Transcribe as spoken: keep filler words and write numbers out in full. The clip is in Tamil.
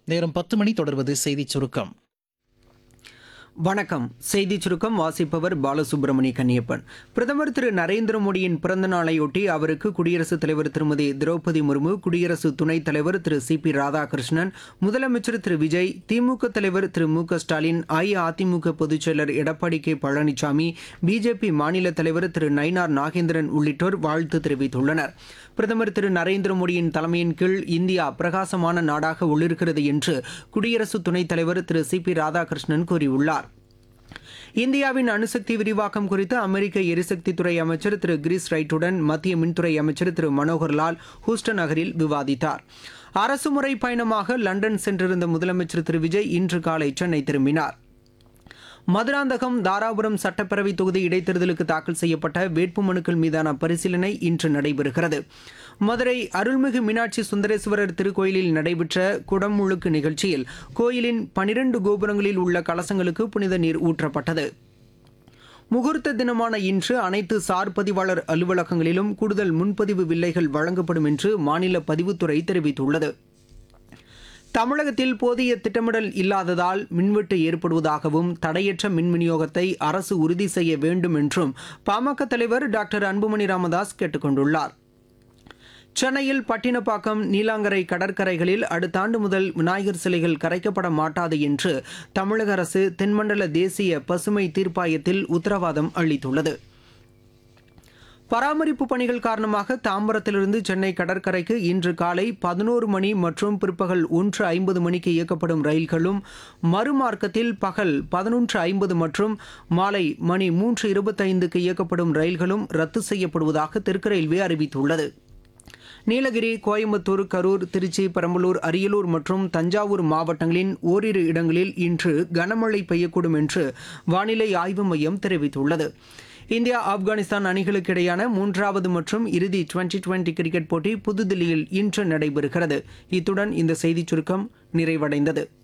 நேரம் பத்து மணி. தொடர்வது செய்திச் சுருக்கம். வணக்கம். செய்தி சுருக்கம் வாசிப்பவர் பாலசுப்ரமணி கன்னியப்பன். பிரதமர் திரு நரேந்திர மோடியின் பிறந்த நாளையொட்டி அவருக்கு குடியரசுத் தலைவர் திருமதி திரௌபதி முர்மு, குடியரசு துணைத் தலைவர் திரு சி பி ராதாகிருஷ்ணன், முதலமைச்சர் திரு விஜய், திமுக தலைவர் திரு மு க ஸ்டாலின், அஇஅதிமுக பொதுச் செயலர் எடப்பாடி கே பழனிசாமி, பிஜேபி மாநில தலைவர் திரு நயினார் நாகேந்திரன் உள்ளிட்டோர் வாழ்த்து தெரிவித்துள்ளனர். பிரதமர் திரு நரேந்திர மோடியின் தலைமையின் கீழ் இந்தியா பிரகாசமான நாடாக ஒளிர்கிறது என்று குடியரசு துணைத் தலைவர் திரு சி பி ராதாகிருஷ்ணன் கூறியுள்ளார். இந்தியாவின் அணுசக்தி விரிவாக்கம் குறித்து அமெரிக்க எரிசக்தித்துறை அமைச்சர் திரு கிரிஸ் ரைட்டுடன் மத்திய மின்துறை அமைச்சர் திரு மனோகர் லால் ஹூஸ்டன் நகரில் விவாதித்தார். அரசுமுறை பயணமாக லண்டன் சென்றிருந்த முதலமைச்சர் திரு விஜய் இன்று காலை சென்னை திரும்பினார். மதுராந்தகம், தாராபுரம் சட்டப்பேரவை தொகுதி இடைத்தேர்தலுக்கு தாக்கல் செய்யப்பட்ட வேட்புமனுக்கள் மீதான பரிசீலனை இன்று நடைபெறுகிறது. மதுரை அருள்மிகு மீனாட்சி சுந்தரேஸ்வரர் திருக்கோயிலில் நடைபெற்ற குடமுழுக்கு நிகழ்ச்சியில் கோயிலின் பனிரண்டு கோபுரங்களில் உள்ள கலசங்களுக்கு புனித நீர் ஊற்றப்பட்டது. முகூர்த்த தினமான இன்று அனைத்து சார் பதிவாளர் அலுவலகங்களிலும் கூடுதல் முன்பதிவு வில்லைகள் வழங்கப்படும் என்று மாநில பதிவுத்துறை தெரிவித்துள்ளது. தமிழகத்தில் போதிய திட்டமிடல் இல்லாததால் மின்வெட்டு ஏற்படுவதாகவும் தடையற்ற மின் விநியோகத்தை அரசு உறுதி செய்ய வேண்டும் என்றும் பாமக தலைவர் டாக்டர் அன்புமணி ராமதாஸ் கேட்டுக் கொண்டுள்ளார். சென்னையில் பட்டினப்பாக்கம், நீலாங்கரை கடற்கரைகளில் அடுத்த ஆண்டு முதல் விநாயகர் சிலைகள் கரைக்கப்பட மாட்டாது என்று தமிழக அரசு தென்மண்டல தேசிய பசுமை தீர்ப்பாயத்தில் உத்தரவாதம் அளித்துள்ளது. பராமரிப்பு பணிகள் காரணமாக தாம்பரத்திலிருந்து சென்னை கடற்கரைக்கு இன்று காலை பதினோரு மணி மற்றும் பிற்பகல் ஒன்று ஐம்பது மணிக்கு இயக்கப்படும் ரயில்களும், மறுமார்க்கத்தில் பகல் பதினொன்று ஐம்பது மற்றும் மாலை மணி மூன்று இருபத்தைந்துக்கு இயக்கப்படும் ரயில்களும் ரத்து செய்யப்படுவதாக தெற்கு ரயில்வே அறிவித்துள்ளது. நீலகிரி, கோயம்புத்தூர், கரூர், திருச்சி, பெரம்பலூர், அரியலூர் மற்றும் தஞ்சாவூர் மாவட்டங்களின் ஓரிரு இடங்களில் இன்று கனமழை பெய்யக்கூடும் என்று வானிலை ஆய்வு மையம் தெரிவித்துள்ளது. இந்தியா ஆப்கானிஸ்தான் அணிகளுக்கு இடையான மூன்றாவது மற்றும் இறுதி டுவெண்டி டுவெண்டி கிரிக்கெட் போட்டி புதுதில்லியில் இன்று நடைபெறுகிறது. இத்துடன் இந்த செய்திச் சுருக்கம் நிறைவடைந்தது.